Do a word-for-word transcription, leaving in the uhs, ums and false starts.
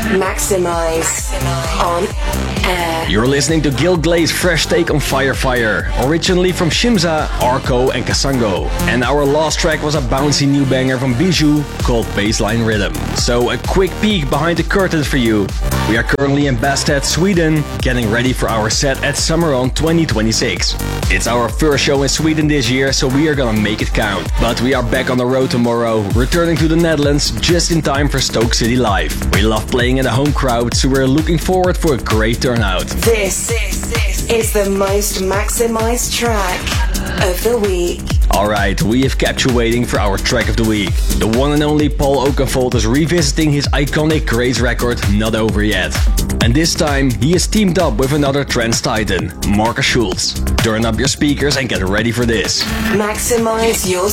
Maximize on air. You're listening to Gil Glay's fresh take on Fire Fire, originally from Shimza, Arco and Kasango. And our last track was a bouncy new banger from Bijou called Baseline Rhythm. So a quick peek behind the curtains for you. We are currently in Bastet, Sweden, getting ready for our set at Summeron twenty twenty-six. It's our first show in Sweden this year, so we are gonna make it count. But we are back on the road tomorrow, returning to the Netherlands just in time for Stoke City Live. We love playing in a home crowd, so we're looking forward for a great turnout. This, this, this is the most maximized track of the week. Alright, we have kept you waiting for our track of the week. The one and only Paul Oakenfold is revisiting his iconic Grace record, Not Over Yet. And this time, he is teamed up with another trance titan, Marcus Schulz. Turn up your speakers and get ready for this. Maximize your